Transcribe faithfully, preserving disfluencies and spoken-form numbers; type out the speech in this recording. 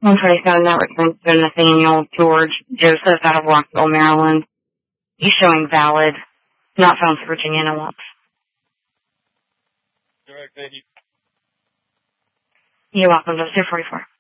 one twenty-seven, that returns to Nathaniel George Joseph out of Rockville, Maryland. He's showing valid. Not found for Virginia Antelope. Correct, thank you. You're welcome, Joseph forty-four.